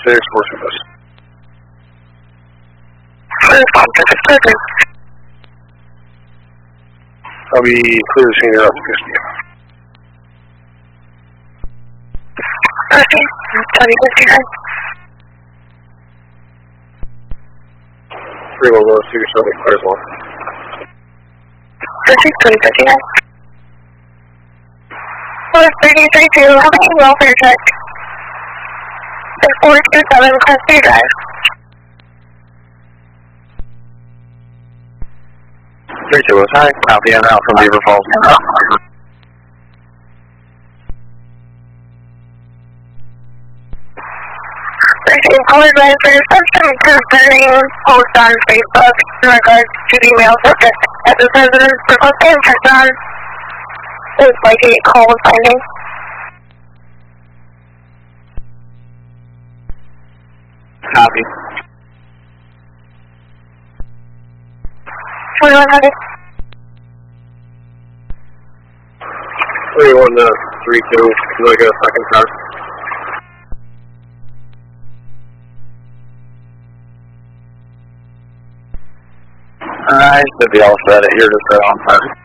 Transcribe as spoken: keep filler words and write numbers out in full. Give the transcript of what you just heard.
six, four two bus. I'll be clear to senior up fifty. Okay, Tony fifty-nine. three one one, two seven, clear as well. Perfect, Tony fifty-nine. four three three two, how many welfare check? four two seven, class three drive. three two is high, copy, I'm out from Beaver Falls. Receiving call advisor, some concerning post on Facebook in regards to email subject at the president's requesting checked on. It's like a call finding. Copy. twenty-one hundred. three one, uh, three two, can I get a second car? I should be all set at here to set on fire.